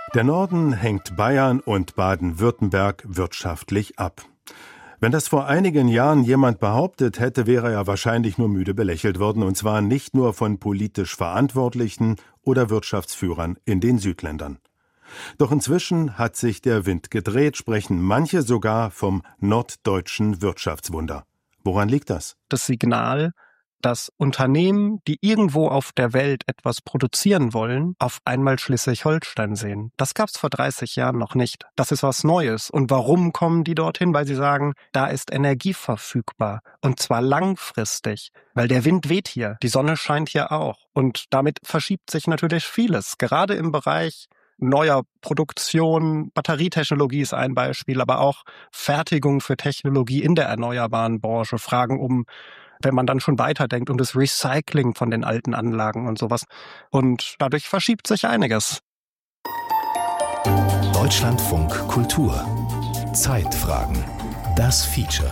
Der Norden hängt Bayern und Baden-Württemberg wirtschaftlich ab. Wenn das vor einigen Jahren jemand behauptet hätte, wäre er wahrscheinlich nur müde belächelt worden, und zwar nicht nur von politisch Verantwortlichen oder Wirtschaftsführern in den Südländern. Doch inzwischen hat sich der Wind gedreht, sprechen manche sogar vom norddeutschen Wirtschaftswunder. Woran liegt das? Das Signal, dass Unternehmen, die irgendwo auf der Welt etwas produzieren wollen, auf einmal Schleswig-Holstein sehen. Das gab es vor 30 Jahren noch nicht. Das ist was Neues. Und warum kommen die dorthin? Weil sie sagen, da ist Energie verfügbar. Und zwar langfristig. Weil der Wind weht hier, die Sonne scheint hier auch. Und damit verschiebt sich natürlich vieles. Gerade im Bereich neuer Produktion, Batterietechnologie ist ein Beispiel, aber auch Fertigung für Technologie in der erneuerbaren Branche, Fragen wenn man dann schon weiterdenkt, um das Recycling von den alten Anlagen und sowas. Und dadurch verschiebt sich einiges. Deutschlandfunk Kultur. Zeitfragen. Das Feature.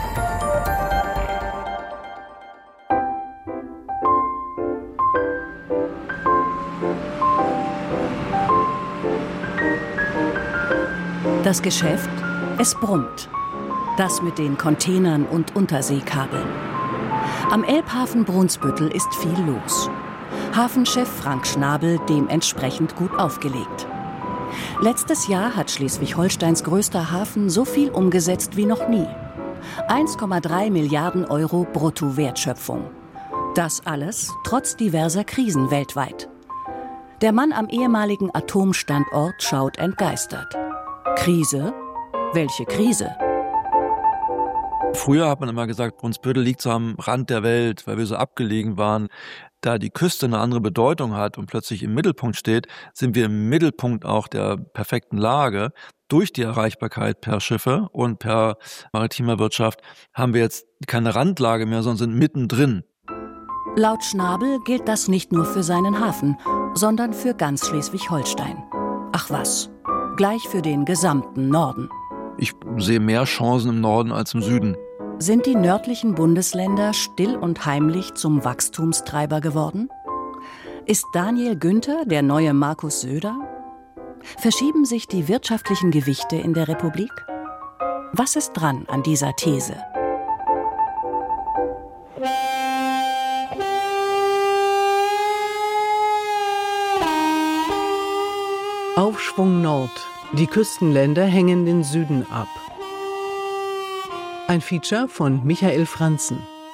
Das Geschäft, es brummt. Das mit den Containern und Unterseekabeln. Am Elbhafen Brunsbüttel ist viel los. Hafenchef Frank Schnabel dementsprechend gut aufgelegt. Letztes Jahr hat Schleswig-Holsteins größter Hafen so viel umgesetzt wie noch nie. 1,3 Milliarden Euro Bruttowertschöpfung. Das alles trotz diverser Krisen weltweit. Der Mann am ehemaligen Atomstandort schaut entgeistert. Krise? Welche Krise? Früher hat man immer gesagt, Brunsbüttel liegt so am Rand der Welt, weil wir so abgelegen waren. Da die Küste eine andere Bedeutung hat und plötzlich im Mittelpunkt steht, sind wir im Mittelpunkt auch der perfekten Lage. Durch die Erreichbarkeit per Schiffe und per maritimer Wirtschaft haben wir jetzt keine Randlage mehr, sondern sind mittendrin. Laut Schnabel gilt das nicht nur für seinen Hafen, sondern für ganz Schleswig-Holstein. Ach was, gleich für den gesamten Norden. Ich sehe mehr Chancen im Norden als im Süden. Sind die nördlichen Bundesländer still und heimlich zum Wachstumstreiber geworden? Ist Daniel Günther der neue Markus Söder? Verschieben sich die wirtschaftlichen Gewichte in der Republik? Was ist dran an dieser These? Aufschwung Nord. Die Küstenländer hängen den Süden ab. Ein Feature von Michael Franzen.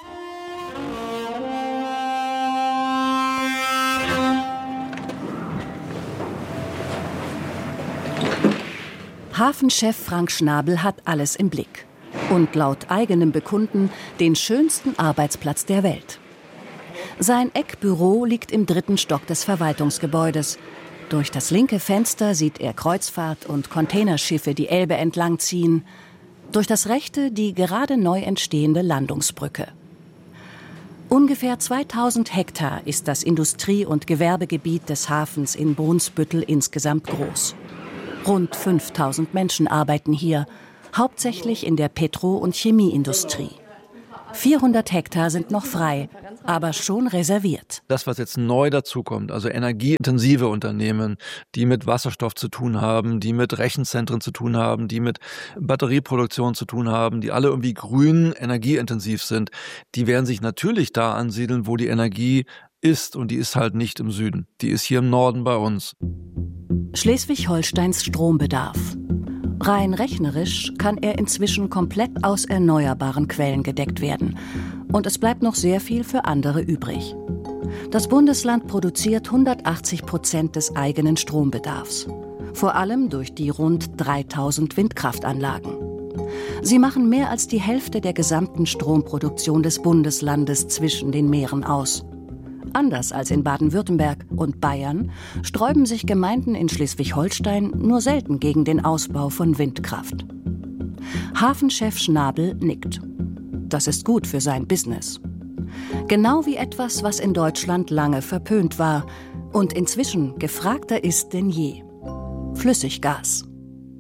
Hafenchef Frank Schnabel hat alles im Blick. Und laut eigenem Bekunden den schönsten Arbeitsplatz der Welt. Sein Eckbüro liegt im 3. Stock des Verwaltungsgebäudes. Durch das linke Fenster sieht er Kreuzfahrt- und Containerschiffe die Elbe entlang ziehen. Durch das rechte die gerade neu entstehende Landungsbrücke. Ungefähr 2000 Hektar ist das Industrie- und Gewerbegebiet des Hafens in Brunsbüttel insgesamt groß. Rund 5000 Menschen arbeiten hier, hauptsächlich in der Petro- und Chemieindustrie. 400 Hektar sind noch frei, aber schon reserviert. Das, was jetzt neu dazukommt, also energieintensive Unternehmen, die mit Wasserstoff zu tun haben, die mit Rechenzentren zu tun haben, die mit Batterieproduktion zu tun haben, die alle irgendwie grün energieintensiv sind, die werden sich natürlich da ansiedeln, wo die Energie ist. Und die ist halt nicht im Süden. Die ist hier im Norden bei uns. Schleswig-Holsteins Strombedarf. Rein rechnerisch kann er inzwischen komplett aus erneuerbaren Quellen gedeckt werden. Und es bleibt noch sehr viel für andere übrig. Das Bundesland produziert 180% des eigenen Strombedarfs. Vor allem durch die rund 3000 Windkraftanlagen. Sie machen mehr als die Hälfte der gesamten Stromproduktion des Bundeslandes zwischen den Meeren aus. Anders als in Baden-Württemberg und Bayern sträuben sich Gemeinden in Schleswig-Holstein nur selten gegen den Ausbau von Windkraft. Hafenchef Schnabel nickt. Das ist gut für sein Business. Genau wie etwas, was in Deutschland lange verpönt war und inzwischen gefragter ist denn je. Flüssiggas.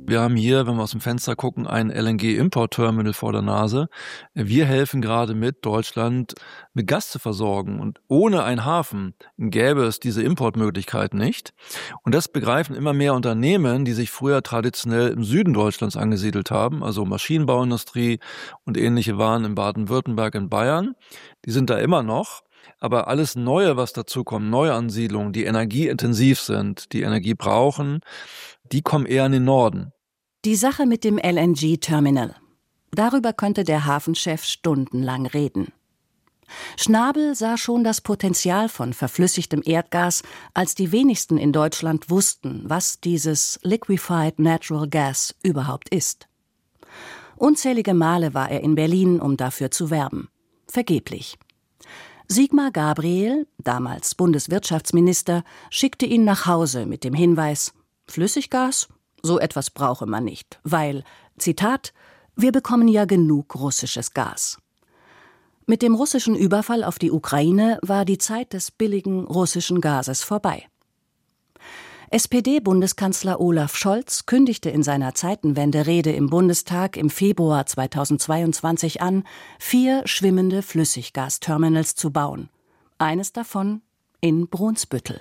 Wir haben hier, wenn wir aus dem Fenster gucken, ein LNG-Import-Terminal vor der Nase. Wir helfen gerade mit, Deutschland mit Gas zu versorgen. Und ohne einen Hafen gäbe es diese Importmöglichkeit nicht. Und das begreifen immer mehr Unternehmen, die sich früher traditionell im Süden Deutschlands angesiedelt haben, also Maschinenbauindustrie und ähnliche waren in Baden-Württemberg, in Bayern. Die sind da immer noch. Aber alles Neue, was dazukommt, Neuansiedlungen, die energieintensiv sind, die Energie brauchen, die kommen eher in den Norden. Die Sache mit dem LNG-Terminal. Darüber könnte der Hafenchef stundenlang reden. Schnabel sah schon das Potenzial von verflüssigtem Erdgas, als die wenigsten in Deutschland wussten, was dieses Liquefied Natural Gas überhaupt ist. Unzählige Male war er in Berlin, um dafür zu werben. Vergeblich. Sigmar Gabriel, damals Bundeswirtschaftsminister, schickte ihn nach Hause mit dem Hinweis: Flüssiggas? So etwas brauche man nicht, weil, Zitat, wir bekommen ja genug russisches Gas. Mit dem russischen Überfall auf die Ukraine war die Zeit des billigen russischen Gases vorbei. SPD-Bundeskanzler Olaf Scholz kündigte in seiner Zeitenwende-Rede im Bundestag im Februar 2022 an, 4 schwimmende Flüssiggasterminals zu bauen. Eines davon in Brunsbüttel.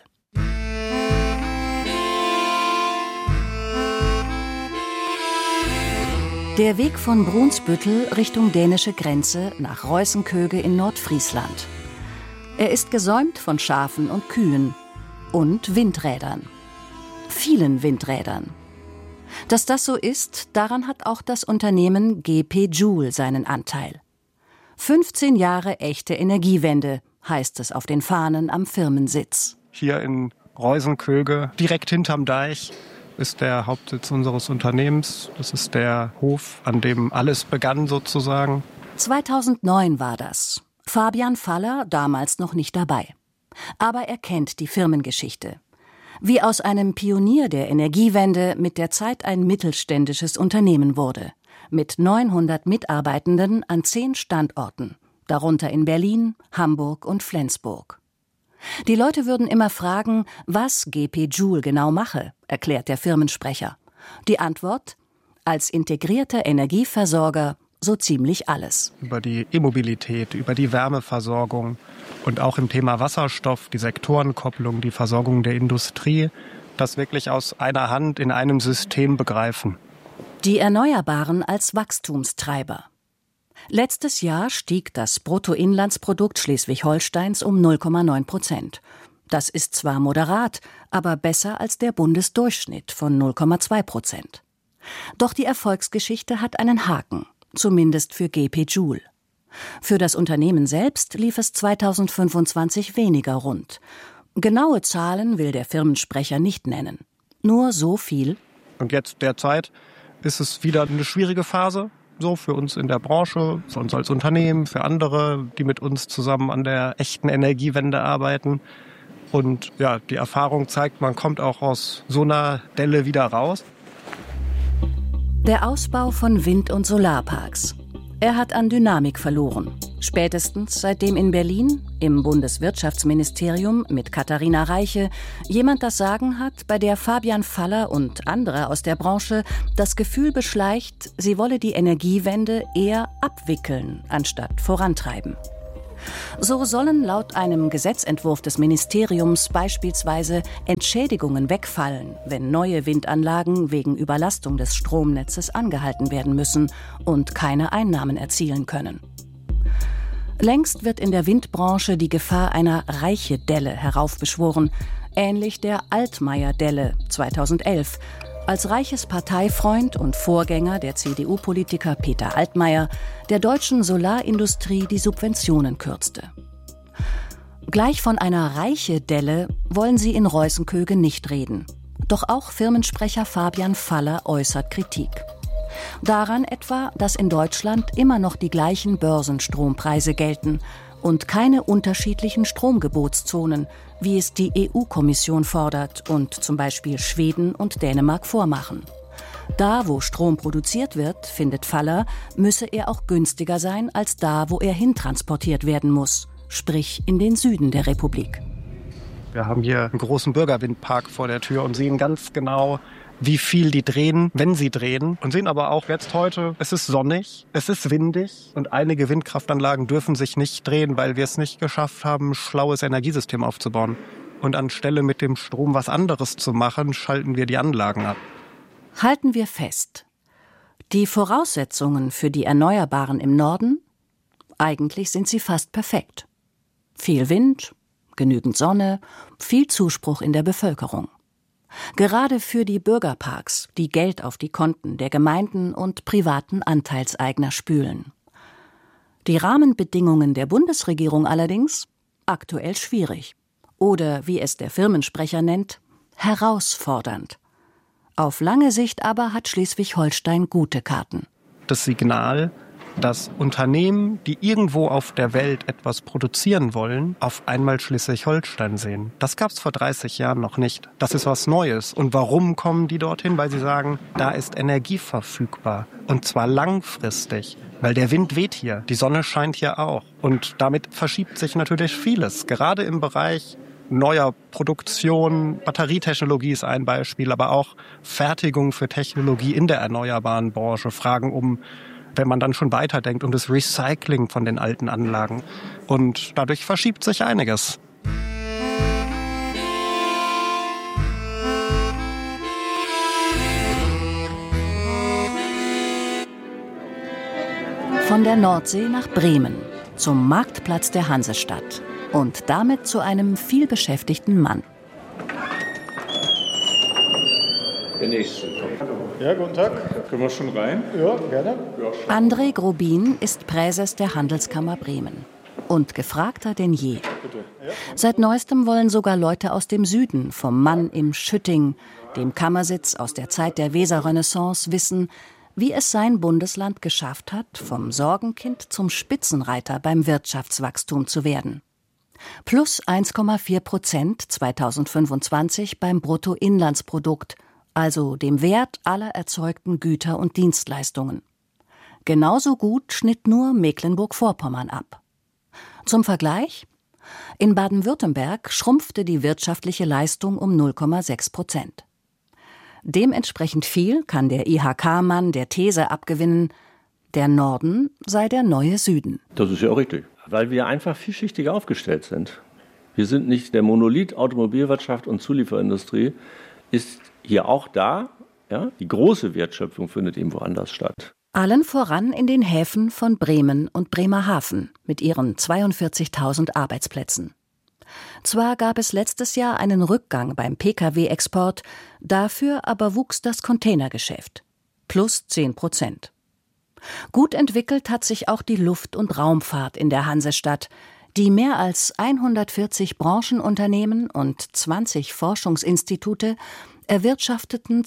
Der Weg von Brunsbüttel Richtung dänische Grenze nach Reußenköge in Nordfriesland. Er ist gesäumt von Schafen und Kühen und Windrädern. Vielen Windrädern. Dass das so ist, daran hat auch das Unternehmen GP Joule seinen Anteil. 15 Jahre echte Energiewende, heißt es auf den Fahnen am Firmensitz. Hier in Reußenköge, direkt hinterm Deich, ist der Hauptsitz unseres Unternehmens. Das ist der Hof, an dem alles begann sozusagen. 2009 war das. Fabian Faller damals noch nicht dabei. Aber er kennt die Firmengeschichte. Wie aus einem Pionier der Energiewende mit der Zeit ein mittelständisches Unternehmen wurde. Mit 900 Mitarbeitenden an 10 Standorten. Darunter in Berlin, Hamburg und Flensburg. Die Leute würden immer fragen, was GP Joule genau mache, erklärt der Firmensprecher. Die Antwort: als integrierter Energieversorger so ziemlich alles. Über die E-Mobilität, über die Wärmeversorgung und auch im Thema Wasserstoff, die Sektorenkopplung, die Versorgung der Industrie, das wirklich aus einer Hand in einem System begreifen. Die Erneuerbaren als Wachstumstreiber. Letztes Jahr stieg das Bruttoinlandsprodukt Schleswig-Holsteins um 0,9%. Das ist zwar moderat, aber besser als der Bundesdurchschnitt von 0,2%. Doch die Erfolgsgeschichte hat einen Haken, zumindest für GP Joule. Für das Unternehmen selbst lief es 2025 weniger rund. Genaue Zahlen will der Firmensprecher nicht nennen. Nur so viel. Und jetzt derzeit ist es wieder eine schwierige Phase. So für uns in der Branche, für uns als Unternehmen, für andere, die mit uns zusammen an der echten Energiewende arbeiten. Und ja, die Erfahrung zeigt, man kommt auch aus so einer Delle wieder raus. Der Ausbau von Wind- und Solarparks. Er hat an Dynamik verloren. Spätestens seitdem in Berlin, im Bundeswirtschaftsministerium mit Katharina Reiche, jemand das Sagen hat, bei der Fabian Faller und andere aus der Branche das Gefühl beschleicht, sie wolle die Energiewende eher abwickeln, anstatt vorantreiben. So sollen laut einem Gesetzentwurf des Ministeriums beispielsweise Entschädigungen wegfallen, wenn neue Windanlagen wegen Überlastung des Stromnetzes angehalten werden müssen und keine Einnahmen erzielen können. Längst wird in der Windbranche die Gefahr einer Reiche-Delle heraufbeschworen, ähnlich der Altmaier-Delle 2011, als Reiches Parteifreund und Vorgänger der CDU-Politiker Peter Altmaier der deutschen Solarindustrie die Subventionen kürzte. Gleich von einer Reiche-Delle wollen sie in Reußenköge nicht reden. Doch auch Firmensprecher Fabian Faller äußert Kritik. Daran etwa, dass in Deutschland immer noch die gleichen Börsenstrompreise gelten und keine unterschiedlichen Stromgebotszonen, wie es die EU-Kommission fordert und zum Beispiel Schweden und Dänemark vormachen. Da, wo Strom produziert wird, findet Faller, müsse er auch günstiger sein als da, wo er hintransportiert werden muss, sprich in den Süden der Republik. Wir haben hier einen großen Bürgerwindpark vor der Tür und sehen ganz genau, wie viel die drehen, wenn sie drehen. Und sehen aber auch jetzt heute, es ist sonnig, es ist windig und einige Windkraftanlagen dürfen sich nicht drehen, weil wir es nicht geschafft haben, ein schlaues Energiesystem aufzubauen. Und anstelle mit dem Strom was anderes zu machen, schalten wir die Anlagen ab. Halten wir fest. Die Voraussetzungen für die Erneuerbaren im Norden? Eigentlich sind sie fast perfekt. Viel Wind, genügend Sonne, viel Zuspruch in der Bevölkerung. Gerade für die Bürgerparks, die Geld auf die Konten der Gemeinden und privaten Anteilseigner spülen. Die Rahmenbedingungen der Bundesregierung allerdings aktuell schwierig. Oder, wie es der Firmensprecher nennt, herausfordernd. Auf lange Sicht aber hat Schleswig-Holstein gute Karten. Das Signal, dass Unternehmen, die irgendwo auf der Welt etwas produzieren wollen, auf einmal Schleswig-Holstein sehen. Das gab es vor 30 Jahren noch nicht. Das ist was Neues. Und warum kommen die dorthin? Weil sie sagen, da ist Energie verfügbar. Und zwar langfristig. Weil der Wind weht hier, die Sonne scheint hier auch. Und damit verschiebt sich natürlich vieles. Gerade im Bereich neuer Produktion, Batterietechnologie ist ein Beispiel, aber auch Fertigung für Technologie in der erneuerbaren Branche, Fragen wenn man dann schon weiterdenkt, das Recycling von den alten Anlagen. Und dadurch verschiebt sich einiges. Von der Nordsee nach Bremen, zum Marktplatz der Hansestadt. Und damit zu einem vielbeschäftigten Mann. Der nächste kommt. Ja, guten Tag. Können wir schon rein? Ja, gerne. Ja. André Grobin ist Präses der Handelskammer Bremen. Und gefragter denn je. Bitte. Ja. Seit neuestem wollen sogar Leute aus dem Süden, vom Mann im Schütting, dem Kammersitz aus der Zeit der Weserrenaissance, wissen, wie es sein Bundesland geschafft hat, vom Sorgenkind zum Spitzenreiter beim Wirtschaftswachstum zu werden. Plus 1,4% 2025 beim Bruttoinlandsprodukt, also dem Wert aller erzeugten Güter und Dienstleistungen. Genauso gut schnitt nur Mecklenburg-Vorpommern ab. Zum Vergleich: In Baden-Württemberg schrumpfte die wirtschaftliche Leistung um 0,6%. Dementsprechend viel kann der IHK-Mann der These abgewinnen, der Norden sei der neue Süden. Das ist ja auch richtig, weil wir einfach vielschichtiger aufgestellt sind. Wir sind nicht der Monolith Automobilwirtschaft und Zulieferindustrie ist hier auch da. Ja? Die große Wertschöpfung findet eben woanders statt. Allen voran in den Häfen von Bremen und Bremerhaven mit ihren 42.000 Arbeitsplätzen. Zwar gab es letztes Jahr einen Rückgang beim Pkw-Export, dafür aber wuchs das Containergeschäft. Plus 10%. Gut entwickelt hat sich auch die Luft- und Raumfahrt in der Hansestadt, die mehr als 140 Branchenunternehmen und 20 Forschungsinstitute erwirtschafteten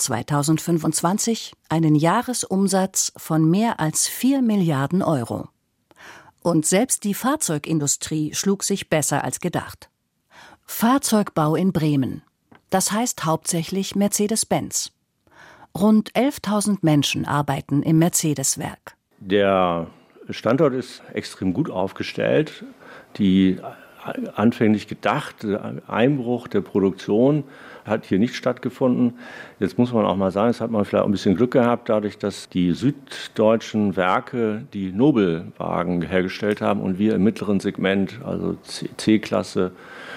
2025 einen Jahresumsatz von mehr als 4 Milliarden Euro. Und selbst die Fahrzeugindustrie schlug sich besser als gedacht. Fahrzeugbau in Bremen. Das heißt hauptsächlich Mercedes-Benz. Rund 11.000 Menschen arbeiten im Mercedes-Werk. Der Standort ist extrem gut aufgestellt. Die anfänglich gedachte Einbruch der Produktion hat hier nicht stattgefunden. Jetzt muss man auch mal sagen, es hat man vielleicht auch ein bisschen Glück gehabt, dadurch, dass die süddeutschen Werke die Nobelwagen hergestellt haben und wir im mittleren Segment, also C-Klasse,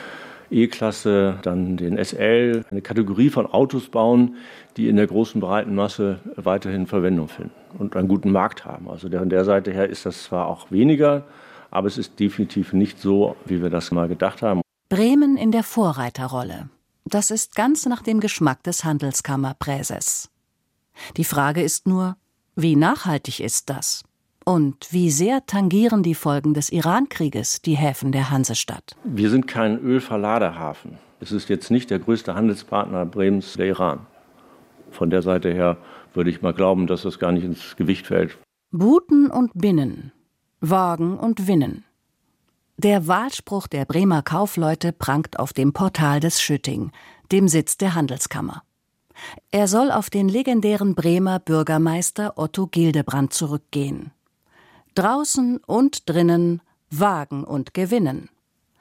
E-Klasse, dann den SL, eine Kategorie von Autos bauen, die in der großen breiten Masse weiterhin Verwendung finden und einen guten Markt haben. Also von der Seite her ist das zwar auch weniger, aber es ist definitiv nicht so, wie wir das mal gedacht haben. Bremen in der Vorreiterrolle. Das ist ganz nach dem Geschmack des Handelskammerpräses. Die Frage ist nur, wie nachhaltig ist das? Und wie sehr tangieren die Folgen des Iran-Krieges die Häfen der Hansestadt? Wir sind kein Ölverladehafen. Es ist jetzt nicht der größte Handelspartner Bremens der Iran. Von der Seite her würde ich mal glauben, dass das gar nicht ins Gewicht fällt. Buten und Binnen, Wagen und Winnen. Der Wahlspruch der Bremer Kaufleute prangt auf dem Portal des Schütting, dem Sitz der Handelskammer. Er soll auf den legendären Bremer Bürgermeister Otto Gildebrand zurückgehen. Draußen und drinnen wagen und gewinnen.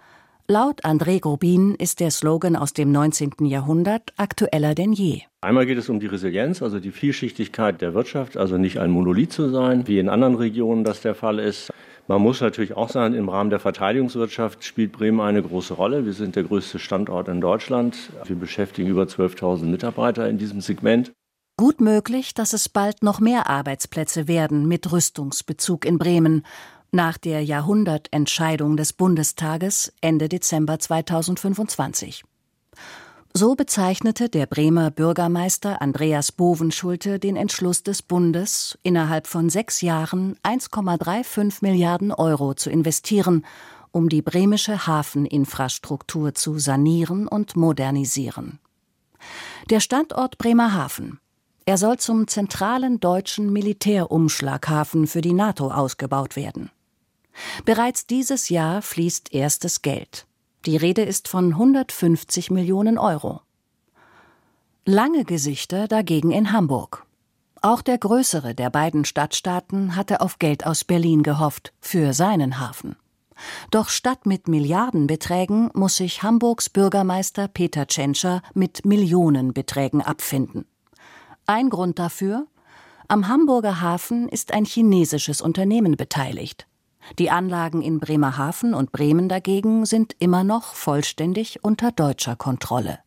Laut André Grobin ist der Slogan aus dem 19. Jahrhundert aktueller denn je. Einmal geht es um die Resilienz, also die Vielschichtigkeit der Wirtschaft, also nicht ein Monolith zu sein, wie in anderen Regionen das der Fall ist. Man muss natürlich auch sagen, im Rahmen der Verteidigungswirtschaft spielt Bremen eine große Rolle. Wir sind der größte Standort in Deutschland. Wir beschäftigen über 12.000 Mitarbeiter in diesem Segment. Gut möglich, dass es bald noch mehr Arbeitsplätze werden mit Rüstungsbezug in Bremen. Nach der Jahrhundertentscheidung des Bundestages Ende Dezember 2025. So bezeichnete der Bremer Bürgermeister Andreas Bovenschulte den Entschluss des Bundes, innerhalb von 6 Jahren 1,35 Milliarden Euro zu investieren, um die bremische Hafeninfrastruktur zu sanieren und modernisieren. Der Standort Bremerhaven. Er soll zum zentralen deutschen Militärumschlaghafen für die NATO ausgebaut werden. Bereits dieses Jahr fließt erstes Geld. Die Rede ist von 150 Millionen Euro. Lange Gesichter dagegen in Hamburg. Auch der größere der beiden Stadtstaaten hatte auf Geld aus Berlin gehofft, für seinen Hafen. Doch statt mit Milliardenbeträgen muss sich Hamburgs Bürgermeister Peter Tschentscher mit Millionenbeträgen abfinden. Ein Grund dafür: am Hamburger Hafen ist ein chinesisches Unternehmen beteiligt. Die Anlagen in Bremerhaven und Bremen dagegen sind immer noch vollständig unter deutscher Kontrolle.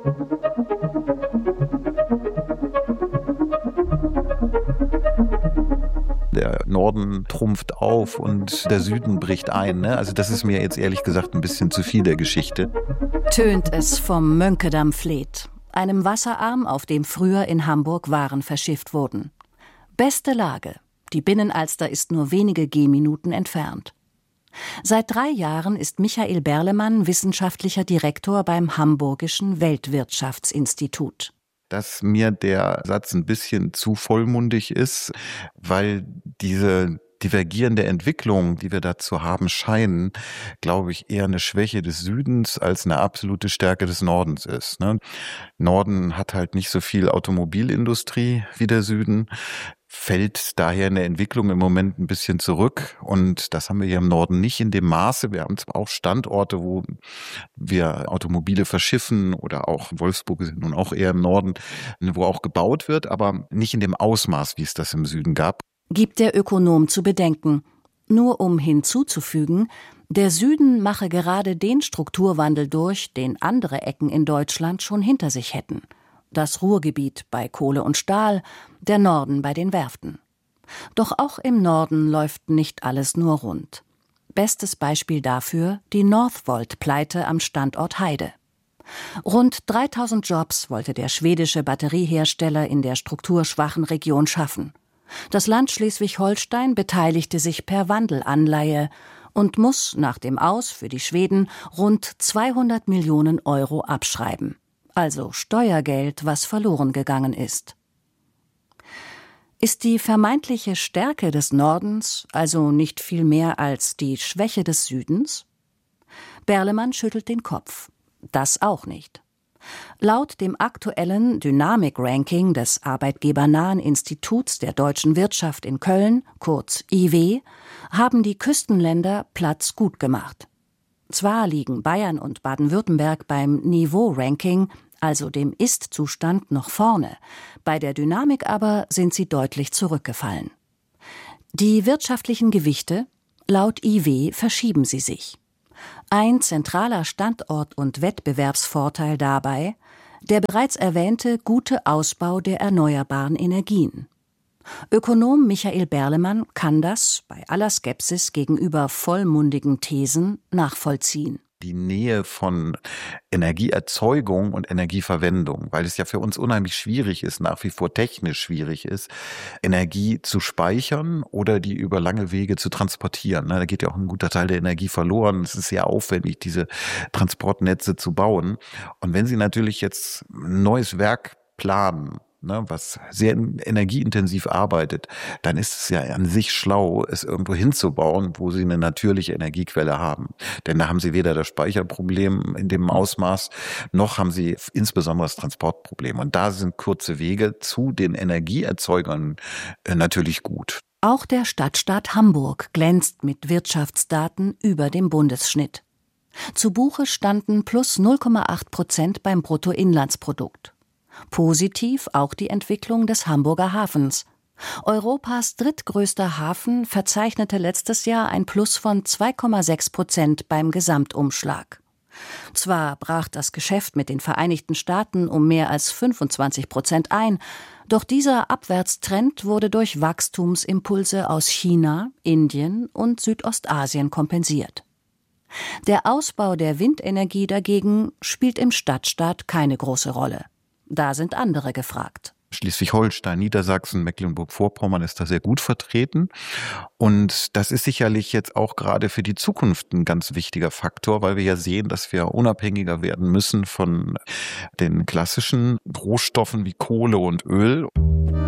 Der Norden trumpft auf und der Süden bricht ein. Also das ist mir jetzt ehrlich gesagt ein bisschen zu viel der Geschichte. Tönt es vom Mönkedamm-Fleet, einem Wasserarm, auf dem früher in Hamburg Waren verschifft wurden. Beste Lage. Die Binnenalster ist nur wenige Gehminuten entfernt. Seit 3 Jahren ist Michael Berlemann wissenschaftlicher Direktor beim Hamburgischen Weltwirtschaftsinstitut. Dass mir der Satz ein bisschen zu vollmundig ist, weil diese divergierende Entwicklung, die wir dazu haben scheinen, glaube ich, eher eine Schwäche des Südens als eine absolute Stärke des Nordens ist. Norden hat halt nicht so viel Automobilindustrie wie der Süden, fällt daher in der Entwicklung im Moment ein bisschen zurück, und das haben wir hier im Norden nicht in dem Maße. Wir haben zwar auch Standorte, wo wir Automobile verschiffen, oder auch Wolfsburg ist nun auch eher im Norden, wo auch gebaut wird, aber nicht in dem Ausmaß, wie es das im Süden gab. Gibt der Ökonom zu bedenken. Nur um hinzuzufügen, der Süden mache gerade den Strukturwandel durch, den andere Ecken in Deutschland schon hinter sich hätten. Das Ruhrgebiet bei Kohle und Stahl, der Norden bei den Werften. Doch auch im Norden läuft nicht alles nur rund. Bestes Beispiel dafür die Northvolt-Pleite am Standort Heide. Rund 3000 Jobs wollte der schwedische Batteriehersteller in der strukturschwachen Region schaffen. Das Land Schleswig-Holstein beteiligte sich per Wandelanleihe und muss nach dem Aus für die Schweden rund 200 Millionen Euro abschreiben. Also Steuergeld, was verloren gegangen ist. Ist die vermeintliche Stärke des Nordens also nicht viel mehr als die Schwäche des Südens? Berlemann schüttelt den Kopf. Das auch nicht. Laut dem aktuellen Dynamik-Ranking des Arbeitgebernahen Instituts der deutschen Wirtschaft in Köln, kurz IW, haben die Küstenländer Platz gut gemacht. Zwar liegen Bayern und Baden-Württemberg beim Niveau-Ranking, also dem Ist-Zustand, noch vorne, bei der Dynamik aber sind sie deutlich zurückgefallen. Die wirtschaftlichen Gewichte, laut IW, verschieben sie sich. Ein zentraler Standort- und Wettbewerbsvorteil dabei: der bereits erwähnte gute Ausbau der erneuerbaren Energien. Ökonom Michael Berlemann kann das, bei aller Skepsis gegenüber vollmundigen Thesen, nachvollziehen. Die Nähe von Energieerzeugung und Energieverwendung, weil es ja für uns unheimlich schwierig ist, nach wie vor technisch schwierig ist, Energie zu speichern oder die über lange Wege zu transportieren. Da geht ja auch ein guter Teil der Energie verloren. Es ist sehr aufwendig, diese Transportnetze zu bauen. Und wenn Sie natürlich jetzt ein neues Werk planen, was sehr energieintensiv arbeitet, dann ist es ja an sich schlau, es irgendwo hinzubauen, wo Sie eine natürliche Energiequelle haben. Denn da haben Sie weder das Speicherproblem in dem Ausmaß, noch haben Sie insbesondere das Transportproblem. Und da sind kurze Wege zu den Energieerzeugern natürlich gut. Auch der Stadtstaat Hamburg glänzt mit Wirtschaftsdaten über dem Bundesschnitt. Zu Buche standen plus 0,8% beim Bruttoinlandsprodukt. Positiv auch die Entwicklung des Hamburger Hafens. Europas drittgrößter Hafen verzeichnete letztes Jahr ein Plus von 2,6% beim Gesamtumschlag. Zwar brach das Geschäft mit den Vereinigten Staaten um mehr als 25% ein, doch dieser Abwärtstrend wurde durch Wachstumsimpulse aus China, Indien und Südostasien kompensiert. Der Ausbau der Windenergie dagegen spielt im Stadtstaat keine große Rolle. Da sind andere gefragt. Schleswig-Holstein, Niedersachsen, Mecklenburg-Vorpommern ist da sehr gut vertreten. Und das ist sicherlich jetzt auch gerade für die Zukunft ein ganz wichtiger Faktor, weil wir ja sehen, dass wir unabhängiger werden müssen von den klassischen Rohstoffen wie Kohle und Öl.